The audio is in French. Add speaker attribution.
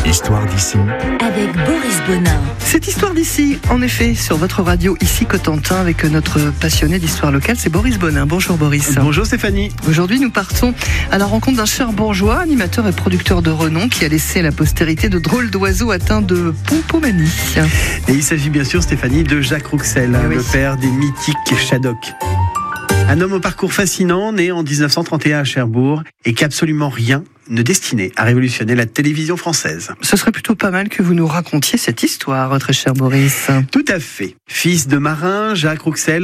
Speaker 1: Histoire d'ici.
Speaker 2: Avec Boris Bonin.
Speaker 3: Cette histoire d'ici, en effet, sur votre radio, ici Cotentin, avec notre passionné d'histoire locale, c'est Boris Bonin. Bonjour Boris.
Speaker 4: Bonjour Stéphanie.
Speaker 3: Aujourd'hui, nous partons à la rencontre d'un Cherbourgeois, animateur et producteur de renom, qui a laissé à la postérité de drôles d'oiseaux atteints de pompomanie.
Speaker 4: Et il s'agit bien sûr, Stéphanie, de Jacques Rouxel,
Speaker 3: Oui.
Speaker 4: le père des mythiques Shadocks. Un homme au parcours fascinant, né en 1931 à Cherbourg, et qu'absolument rien ne destinait à révolutionner la télévision française.
Speaker 3: Ce serait plutôt pas mal que vous nous racontiez cette histoire, très cher Boris.
Speaker 4: Tout à fait. Fils de marin, Jacques Rouxel